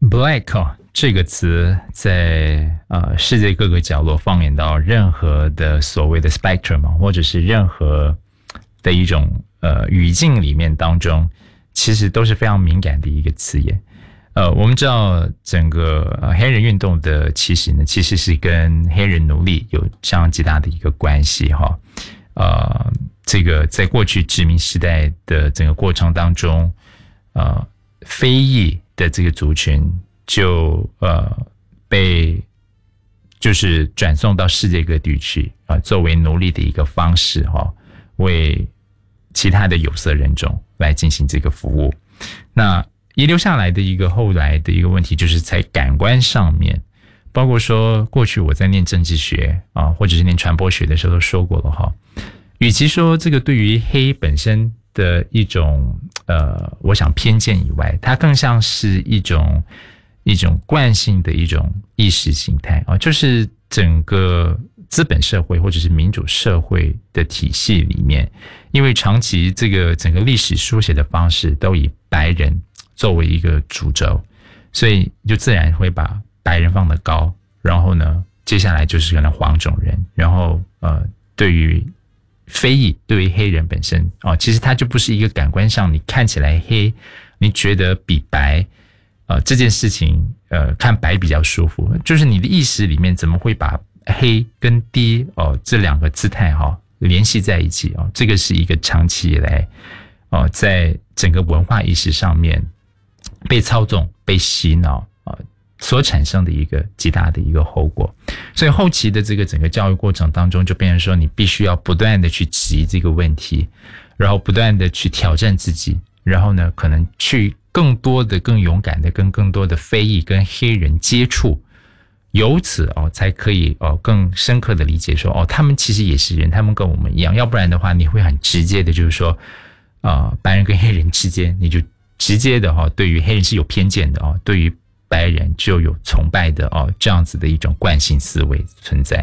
Black 这个词在世界各个角落放眼到任何的所谓的 spectrum 或者是任何的一种语境里面当中，其实都是非常敏感的一个词眼。我们知道整个黑人运动的起始呢，其实是跟黑人奴隶有相当极大的一个关系哈。这个在过去殖民时代的整个过程当中，非裔的这个族群就被就是转送到世界各地去作为奴隶的一个方式哈，为其他的有色人种来进行这个服务。那遗留下来的一个后来的一个问题，就是在感官上面，包括说过去我在念政治学或者是念传播学的时候都说过了哈。与其说这个对于黑本身的一种我想偏见以外，它更像是一种惯性的一种意识形态就是整个资本社会或者是民主社会的体系里面，因为长期这个整个历史书写的方式都以白人作为一个主轴，所以就自然会把白人放得高，然后呢接下来就是可能黄种人，然后对于非裔，对于黑人本身其实它就不是一个感官上你看起来黑，你觉得比白这件事情看白比较舒服，就是你的意识里面怎么会把黑跟低这两个姿态联系在一起这个是一个长期以来在整个文化意识上面被操纵、被洗脑所产生的一个极大的一个后果。所以后期的这个整个教育过程当中，就变成说你必须要不断的去质疑这个问题，然后不断的去挑战自己，然后呢可能去更多的更勇敢的跟更多的非裔跟黑人接触，由此才可以更深刻的理解说他们其实也是人，他们跟我们一样。要不然的话你会很直接的就是说白人跟黑人之间你就直接的对于黑人是有偏见的对于白人就有崇拜的这样子的一种惯性思维存在。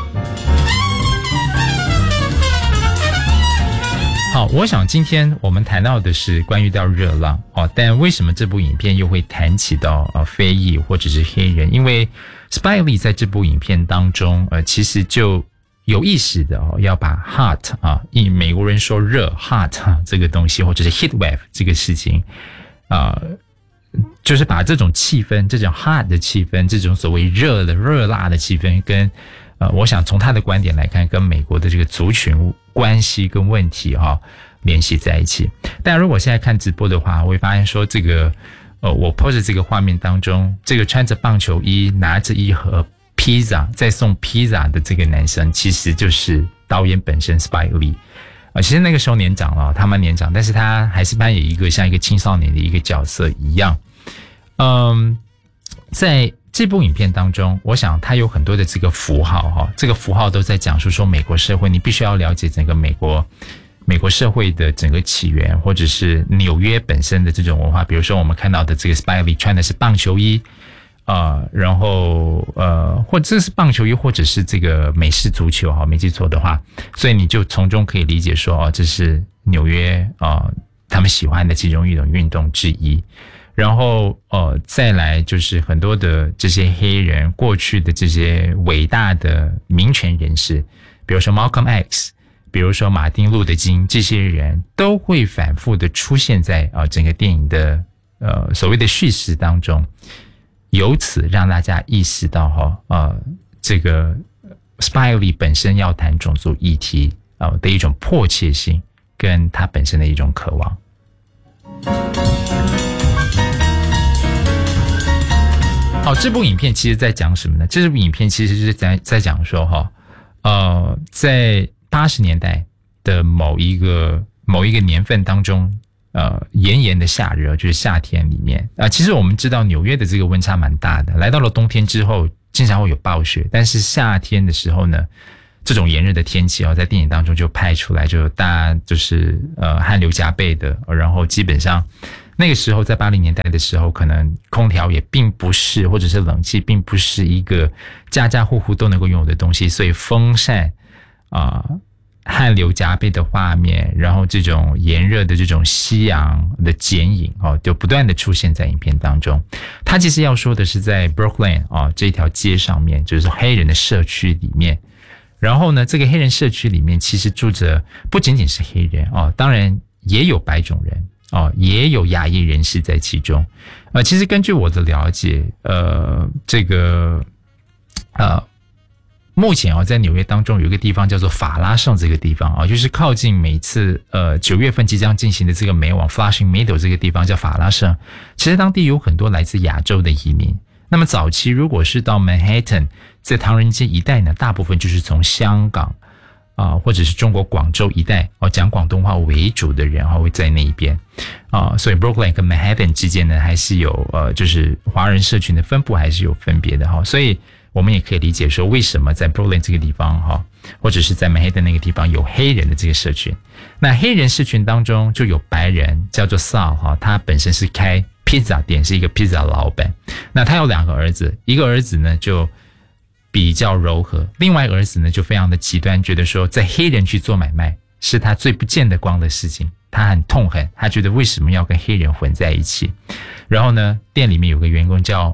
好，我想今天我们谈到的是关于到热浪但为什么这部影片又会谈起到非裔或者是黑人？因为 Spike Lee 在这部影片当中其实就有意识的要把 hot 美国人说热 hot 这个东西，或者是 heat wave 这个事情就是把这种气氛，这种 hot 的气氛，这种所谓热的热辣的气氛跟我想从他的观点来看，跟美国的这个族群关系跟问题联系在一起。但如果现在看直播的话，我会发现说这个我 pose 这个画面当中，这个穿着棒球衣拿着一盒披萨在送披萨的这个男生，其实就是导演本身 Spike Lee。其实那个时候年长了，他蛮年长，但是他还是扮演一个像一个青少年的一个角色一样。在这部影片当中，我想它有很多的这个符号这个符号都在讲述说美国社会，你必须要了解整个美国社会的整个起源，或者是纽约本身的这种文化。比如说我们看到的这个 Spike Lee 穿的是棒球衣然后或者是棒球衣，或者是这个美式足球没记错的话，所以你就从中可以理解说这是纽约他们喜欢的其中一种运动之一。然后再来就是很多的这些黑人过去的这些伟大的民权人士，比如说 Malcolm X， 比如说马丁路德金，这些人都会反复的出现在整个电影的所谓的叙事当中，由此让大家意识到这个 Spike Lee 本身要谈种族议题的一种迫切性，跟他本身的一种渴望。好，这部影片其实在讲什么呢？这部影片其实是在讲说在80年代的某一个年份当中，炎炎的夏日，就是夏天里面其实我们知道纽约的这个温差蛮大的，来到了冬天之后经常会有暴雪，但是夏天的时候呢，这种炎热的天气在电影当中就拍出来，就大家就是汗流浃背的，然后基本上那个时候在80年代的时候，可能空调也并不是，或者是冷气并不是一个家家户户都能够拥有的东西，所以风扇汗流浃背的画面，然后这种炎热的这种夕阳的剪影就不断的出现在影片当中。他其实要说的是在 Brooklyn 这条街上面，就是黑人的社区里面。然后呢，这个黑人社区里面其实住着不仅仅是黑人当然也有白种人也有亚裔人士在其中。其实根据我的了解，这个目前在纽约当中有一个地方叫做法拉盛，这个地方就是靠近每次9月份即将进行的这个美网 Flushing Meadow 这个地方叫法拉盛。其实当地有很多来自亚洲的移民。那么早期如果是到 Manhattan 在唐人街一带呢，大部分就是从香港或者是中国广州一带讲广东话为主的人会在那一边所以 Brooklyn 跟 Manhattan 之间呢还是有就是华人社群的分布还是有分别的所以我们也可以理解说为什么在 Brooklyn 这个地方或者是在 Manhattan 那个地方有黑人的这个社群。那黑人社群当中就有白人叫做 Sal 他本身是开披萨店，是一个披萨老板。那他有2个儿子，一个儿子呢就比较柔和，另外一个儿子呢就非常的极端，觉得说在黑人去做买卖是他最不见得光的事情，他很痛恨，他觉得为什么要跟黑人混在一起。然后呢，店里面有个员工叫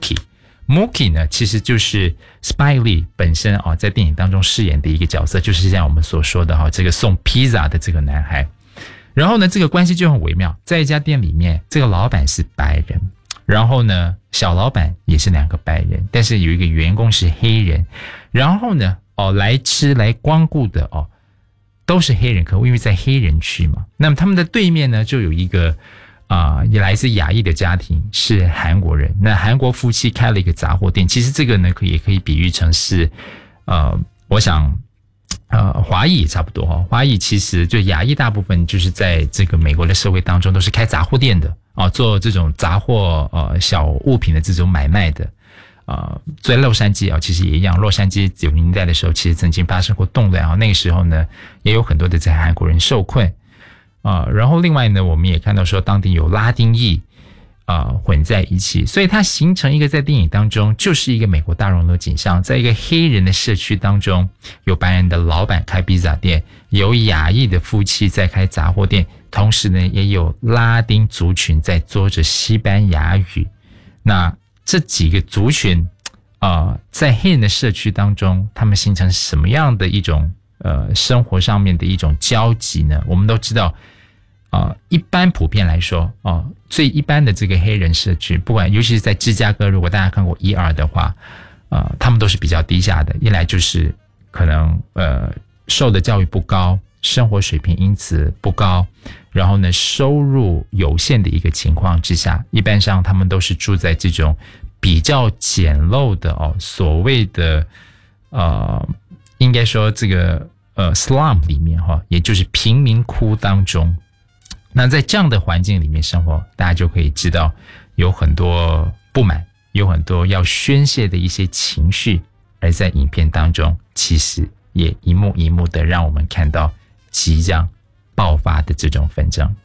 Mookie 呢其实就是 Spike Lee 本身在电影当中饰演的一个角色，就是像我们所说的这个送披萨的这个男孩。然后呢，这个关系就很微妙，在一家店里面，这个老板是白人，然后呢小老板也是2个白人，但是有一个员工是黑人。然后呢来吃来光顾的都是黑人客户，因为在黑人区嘛。那么他们的对面呢就有一个也来自亚裔的家庭，是韩国人。那韩国夫妻开了一个杂货店，其实这个呢也可以比喻成是我想华裔也差不多华裔其实就亚裔大部分就是在这个美国的社会当中都是开杂货店的做这种杂货小物品的这种买卖的。在洛杉矶其实也一样，洛杉矶90年代的时候其实曾经发生过动乱那个时候呢也有很多的在韩国人受困然后另外呢我们也看到说当地有拉丁裔混在一起，所以它形成一个在电影当中就是一个美国大熔炉景象。在一个黑人的社区当中，有白人的老板开披萨店，有亚裔的夫妻在开杂货店，同时呢也有拉丁族群在做着西班牙语。那这几个族群在黑人的社区当中，他们形成什么样的一种生活上面的一种交集呢？我们都知道一般普遍来说最一般的这个黑人社区，不管尤其是在芝加哥，如果大家看过1、2的话他们都是比较低下的。一来就是可能受的教育不高，生活水平因此不高，然后呢收入有限的一个情况之下，一般上他们都是住在这种比较简陋的所谓的应该说这个slum 里面也就是贫民窟当中。那在这样的环境里面生活，大家就可以知道有很多不满，有很多要宣泄的一些情绪，而在影片当中其实也一幕一幕的让我们看到即将爆发的这种纷争。